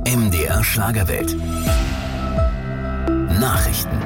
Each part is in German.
MDR Schlagerwelt. Nachrichten.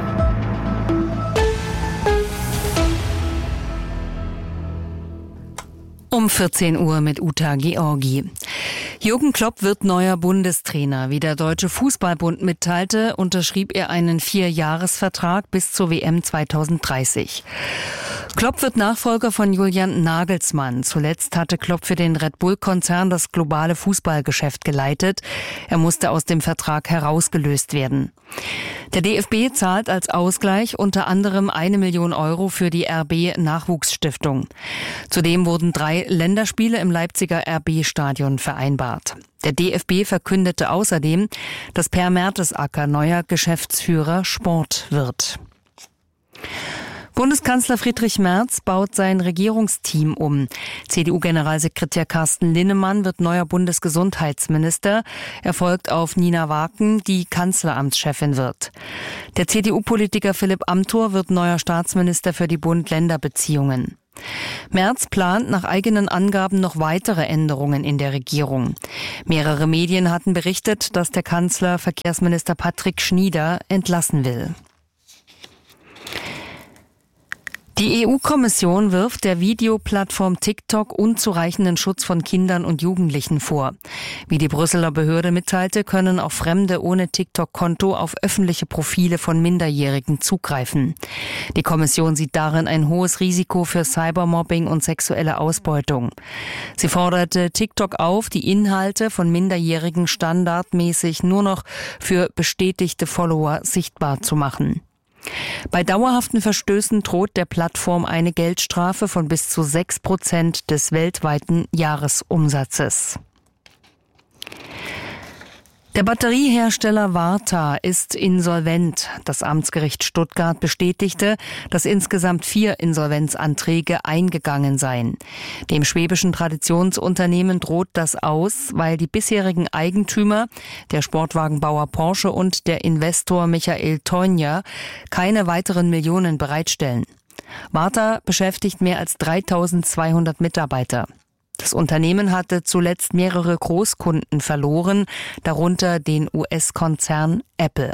Um 14 Uhr mit Uta Georgi. Jürgen Klopp wird neuer Bundestrainer. Wie der Deutsche Fußballbund mitteilte, unterschrieb er einen 4-Jahres-Vertrag bis zur WM 2030. Klopp wird Nachfolger von Julian Nagelsmann. Zuletzt hatte Klopp für den Red Bull-Konzern das globale Fußballgeschäft geleitet. Er musste aus dem Vertrag herausgelöst werden. Der DFB zahlt als Ausgleich unter anderem 1 Million Euro für die RB-Nachwuchsstiftung. Zudem wurden 3 Länderspiele im Leipziger RB-Stadion vereinbart. Der DFB verkündete außerdem, dass Per Mertesacker neuer Geschäftsführer Sport wird. Bundeskanzler Friedrich Merz baut sein Regierungsteam um. CDU-Generalsekretär Carsten Linnemann wird neuer Bundesgesundheitsminister. Er folgt auf Nina Waken, die Kanzleramtschefin wird. Der CDU-Politiker Philipp Amthor wird neuer Staatsminister für die Bund-Länder-Beziehungen. Merz plant nach eigenen Angaben noch weitere Änderungen in der Regierung. Mehrere Medien hatten berichtet, dass der Kanzler Verkehrsminister Patrick Schnieder entlassen will. Die EU-Kommission wirft der Videoplattform TikTok unzureichenden Schutz von Kindern und Jugendlichen vor. Wie die Brüsseler Behörde mitteilte, können auch Fremde ohne TikTok-Konto auf öffentliche Profile von Minderjährigen zugreifen. Die Kommission sieht darin ein hohes Risiko für Cybermobbing und sexuelle Ausbeutung. Sie forderte TikTok auf, die Inhalte von Minderjährigen standardmäßig nur noch für bestätigte Follower sichtbar zu machen. Bei dauerhaften Verstößen droht der Plattform eine Geldstrafe von bis zu 6% des weltweiten Jahresumsatzes. Der Batteriehersteller Varta ist insolvent. Das Amtsgericht Stuttgart bestätigte, dass insgesamt 4 Insolvenzanträge eingegangen seien. Dem schwäbischen Traditionsunternehmen droht das aus, weil die bisherigen Eigentümer, der Sportwagenbauer Porsche und der Investor Michael Tonja, keine weiteren Millionen bereitstellen. Varta beschäftigt mehr als 3.200 Mitarbeiter. Das Unternehmen hatte zuletzt mehrere Großkunden verloren, darunter den US-Konzern Apple.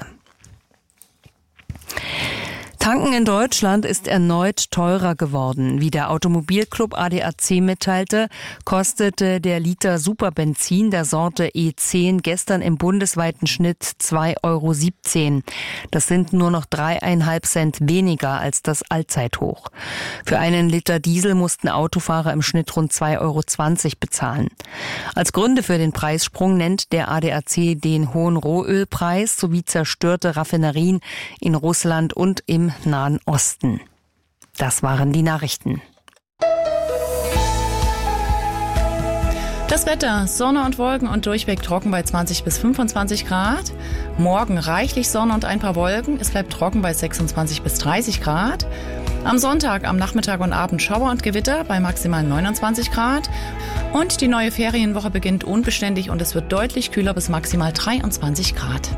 Tanken in Deutschland ist erneut teurer geworden. Wie der Automobilclub ADAC mitteilte, kostete der Liter Superbenzin der Sorte E10 gestern im bundesweiten Schnitt 2,17 €. Das sind nur noch 3,5 Cent weniger als das Allzeithoch. Für einen Liter Diesel mussten Autofahrer im Schnitt rund 2,20 € bezahlen. Als Gründe für den Preissprung nennt der ADAC den hohen Rohölpreis sowie zerstörte Raffinerien in Russland und im Nahen Osten. Das waren die Nachrichten. Das Wetter, Sonne und Wolken und durchweg trocken bei 20 bis 25 Grad. Morgen reichlich Sonne und ein paar Wolken. Es bleibt trocken bei 26 bis 30 Grad. Am Sonntag, am Nachmittag und Abend Schauer und Gewitter bei maximal 29 Grad. Und die neue Ferienwoche beginnt unbeständig und es wird deutlich kühler bis maximal 23 Grad.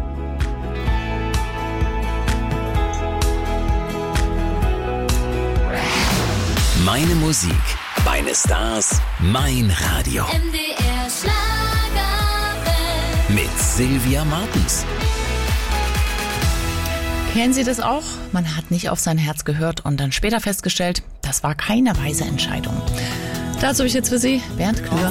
Meine Musik, meine Stars, mein Radio. MDR Schlagerwelt. Mit Sylvia Martens. Kennen Sie das auch? Man hat nicht auf sein Herz gehört und dann später festgestellt, das war keine weise Entscheidung. Dazu habe ich jetzt für Sie Bernd Klür.